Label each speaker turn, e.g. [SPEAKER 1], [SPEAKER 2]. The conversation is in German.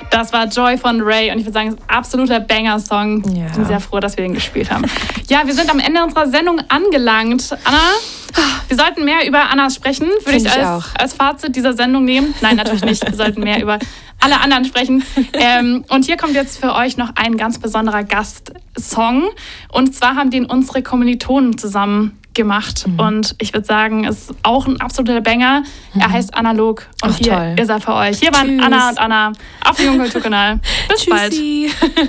[SPEAKER 1] Das war Joy von Ray und ich würde sagen, es ist ein absoluter Banger-Song.
[SPEAKER 2] Ja.
[SPEAKER 1] Ich bin sehr froh, dass wir den gespielt haben. Ja, wir sind am Ende unserer Sendung angelangt. Anna, wir sollten mehr über Anna sprechen, würde ich als Fazit dieser Sendung nehmen. Nein, natürlich nicht. Wir sollten mehr über alle anderen sprechen. Und hier kommt jetzt für euch noch ein ganz besonderer Gastsong. Und zwar haben den unsere Kommilitonen zusammen gemacht. Und ich würde sagen, es ist auch ein absoluter Banger. Er heißt Analog und hier ist er für euch. Hier waren Anna und Anna auf dem Jungkulturkanal. Bis bald.